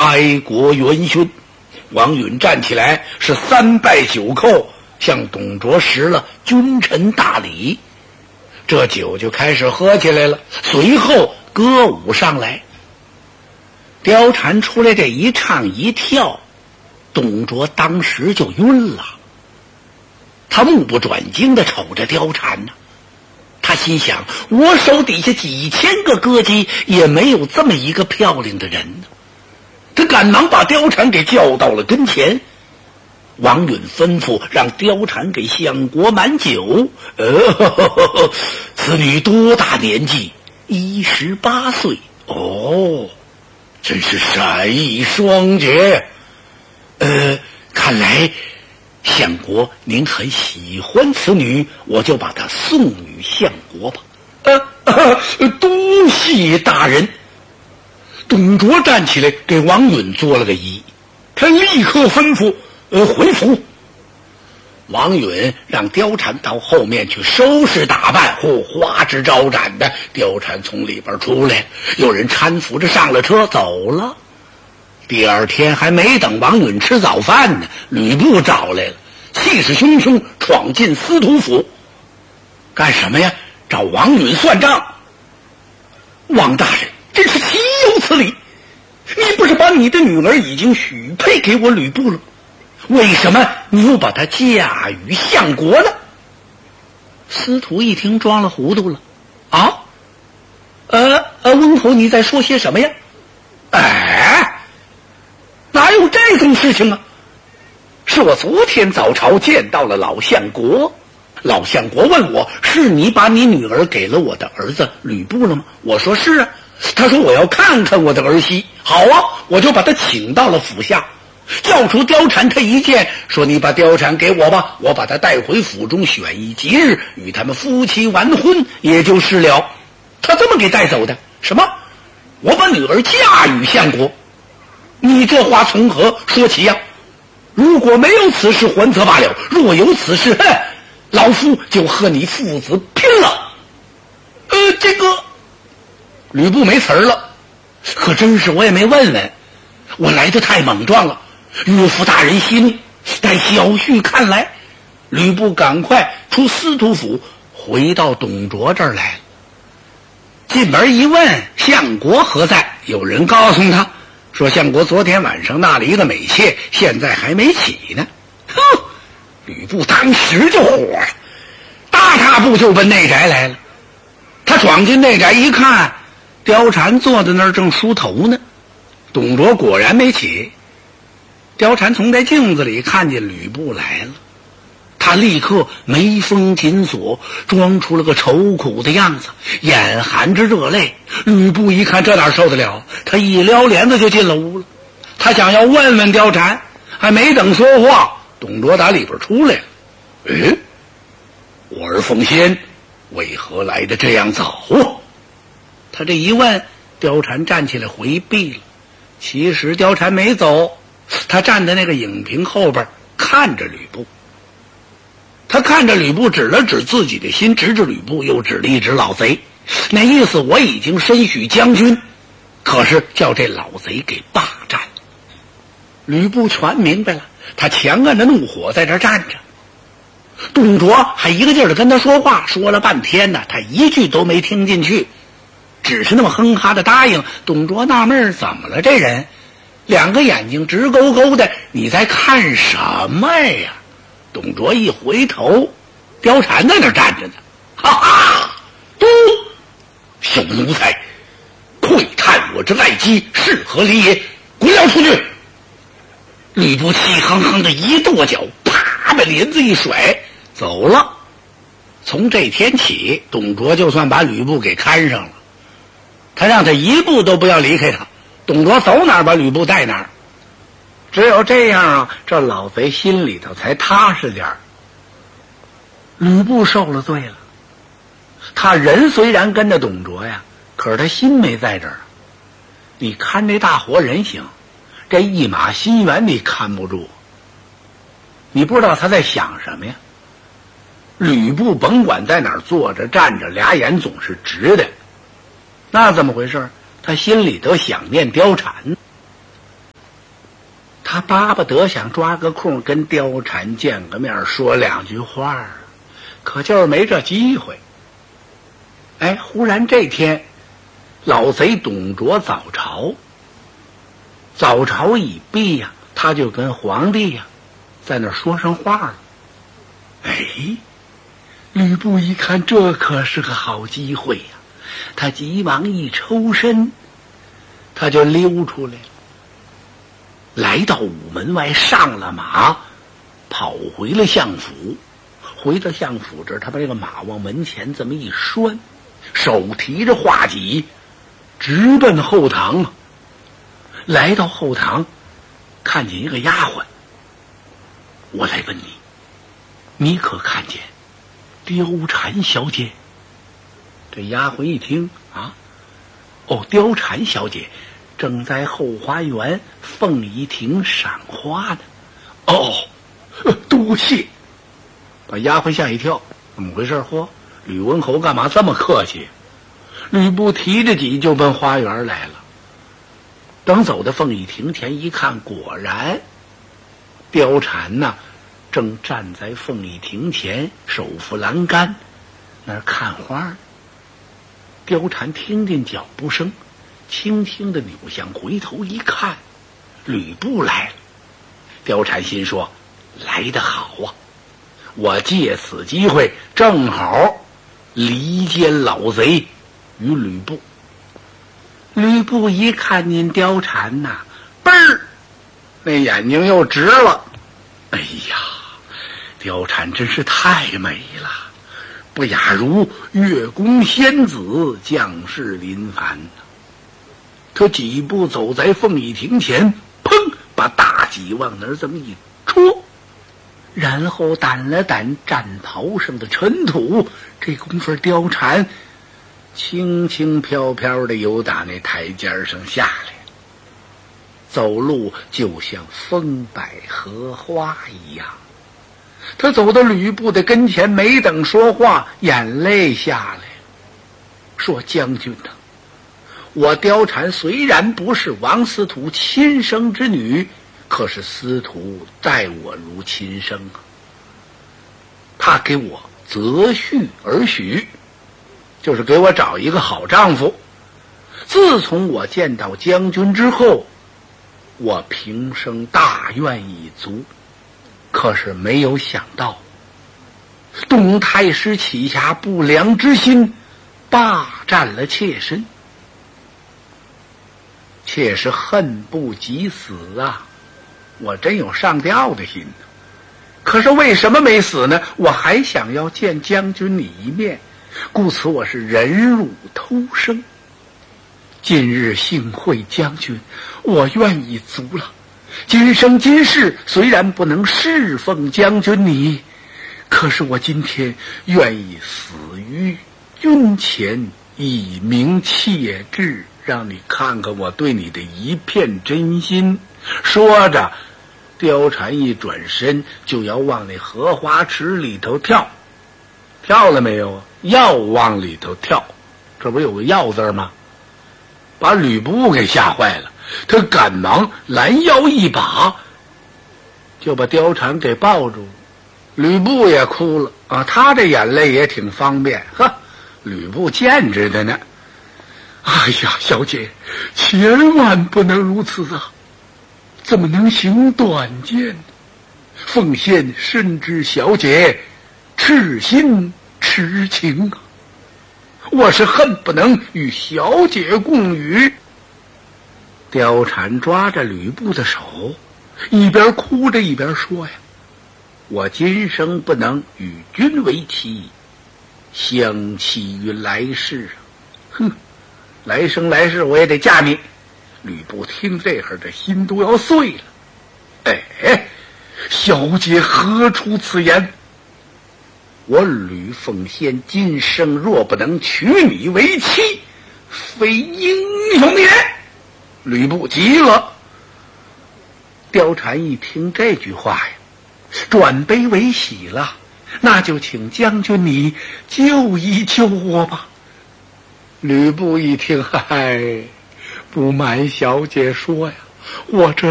开国元勋。王允站起来，是3拜9叩，向董卓施了君臣大礼。这酒就开始喝起来了，随后歌舞上来。貂蝉出来这一唱一跳，董卓当时就晕了。他目不转睛地瞅着貂蝉呢，他心想，我手底下几千个歌姬也没有这么一个漂亮的人呢。他赶忙把貂蝉给叫到了跟前。王允吩咐让貂蝉给相国满酒。此女多大年纪？18岁。哦，真是才艺双绝。看来相国您很喜欢此女，我就把她送与相国吧。多谢大人。董卓站起来给王允做了个揖，他立刻吩咐回府。王允让貂蝉到后面去收拾打扮，花枝招展的。貂蝉从里边出来，有人搀扶着上了车走了。第二天还没等王允吃早饭呢，吕布找来了，气势汹汹闯进司徒府。干什么呀？找王允算账。王大人，这是岂有此理！你不是把你的女儿已经许配给我吕布了，为什么你又把她嫁与相国呢？司徒一听装了糊涂了。翁侯你在说些什么呀？哪有这种事情啊？是我昨天早朝见到了老相国，老相国问我，是你把你女儿给了我的儿子吕布了吗？我说是啊。他说我要看看我的儿媳。好啊，我就把他请到了府下，叫出貂蝉，他一见说，你把貂蝉给我吧，我把他带回府中，选一吉日与他们夫妻完婚，也就是了。他这么给带走的。什么？我把女儿嫁与相国？你这话从何说起呀？如果没有此事还则罢了，若有此事，老夫就和你父子拼了。这个吕布没词儿了。可真是我也没问问，我来得太莽撞了，岳父大人息怒。待小婿看来，吕布赶快出司徒府，回到董卓这儿来了。进门一问，相国何在？有人告诉他说，相国昨天晚上纳了一个美妾，现在还没起呢。吕布当时就火了，大踏步就奔内宅来了。他闯进内宅一看，貂蝉坐在那儿正梳头呢。董卓果然没起。貂蝉从这镜子里看见吕布来了，他立刻眉峰紧锁，装出了个愁苦的样子，眼含着热泪。吕布一看，这哪受得了，他一撩帘子就进了屋了。他想要问问貂蝉，还没等说话，董卓打里边出来了。我儿奉先为何来得这样早啊？他这一问，貂蝉站起来回避了。其实貂蝉没走，他站在那个影屏后边看着吕布。他看着吕布，指了指自己的心，指着吕布，又指了一指老贼，那意思我已经身许将军，可是叫这老贼给霸占了。吕布全明白了，他强按着怒火在这站着。董卓还一个劲儿的跟他说话，说了半天呢，他一句都没听进去，只是那么哼哈的答应。董卓纳闷，怎么了这人？两个眼睛直勾勾的，你在看什么呀？董卓一回头，貂蝉在那儿站着呢。哈哈，都小奴才，窥探我之赖姬，是何理也？滚了出去！吕布气哼哼的一跺脚，啪把帘子一甩走了。从这天起，董卓就算把吕布给看上了，他让他一步都不要离开他，董卓走哪儿把吕布带哪儿。只有这样啊，这老贼心里头才踏实点儿。吕布受了罪了，他人虽然跟着董卓呀，可是他心没在这儿。你看这大活人行，这一马心猿你看不住，你不知道他在想什么呀。吕布甭管在哪儿坐着站着，俩眼总是直的，那怎么回事？他心里头想念貂蝉。 他巴不得想抓个空跟貂蝉见个面，说两句话，可就是没这机会。忽然这天，老贼董卓早朝，早朝已毕呀，他就跟皇帝呀在那说上话了。吕布一看，这可是个好机会呀，他急忙一抽身，他就溜出来了，来到午门外，上了马，跑回了相府。回到相府这儿，他把这个马往门前这么一拴，手提着画戟，直奔后堂。来到后堂，看见一个丫鬟。我来问你，你可看见貂蝉小姐？这丫鬟一听貂蝉小姐正在后花园凤仪亭赏花呢。多谢。把丫鬟吓一跳，怎么回事？吕文侯干嘛这么客气？吕布提着戟就奔花园来了。等走到凤仪亭前一看，果然貂蝉呢正站在凤仪亭前，手扶栏杆那儿看花。貂蝉听见脚步声，轻轻地扭向，回头一看，吕布来了。貂蝉心说，来得好啊，我借此机会正好离间老贼与吕布。吕布一看见貂蝉呐，嘣儿，那眼睛又直了。貂蝉真是太美了，不亚如月宫仙子，将士临凡。他几步走在凤仪亭前，砰，把大戟往那儿这么一戳，然后掸了掸战袍上的尘土。这功夫貂蝉轻轻飘飘的由打那台阶上下来，走路就像风摆荷花一样。他走到吕布的跟前，没等说话，眼泪下来了，说：将军呐，我貂蝉虽然不是王司徒亲生之女，可是司徒待我如亲生啊。他给我择婿而许，就是给我找一个好丈夫。自从我见到将军之后，我平生大愿已足，可是没有想到董太师起下不良之心，霸占了妾身。妾是恨不及死啊，我真有上吊的心。可是为什么没死呢？我还想要见将军你一面，故此我是忍辱偷生。今日幸会将军，我愿已足了。今生今世虽然不能侍奉将军你，可是我今天愿意死于军前，以明妾志，让你看看我对你的一片真心。说着，貂蝉一转身就要往那荷花池里头跳。跳了没有啊？要往里头跳，这不有个要字吗？把吕布给吓坏了，他赶忙拦腰一把，就把貂蝉给抱住。吕布也哭了啊，他这眼泪也挺方便。吕布见着的呢。哎呀，小姐，千万不能如此啊！怎么能行短见？奉献深知小姐痴心痴情啊！我是恨不能与小姐共语。貂蝉抓着吕布的手，一边哭着一边说呀：我今生不能与君为妻，相期于来世啊！来生来世我也得嫁你。吕布听这会儿，这心都要碎了。小姐何出此言？我吕奉先今生若不能娶你为妻，非英雄也。吕布急了。貂蝉一听这句话呀，转悲为喜了，那就请将军你救一救我吧。吕布一听，不瞒小姐说呀，我这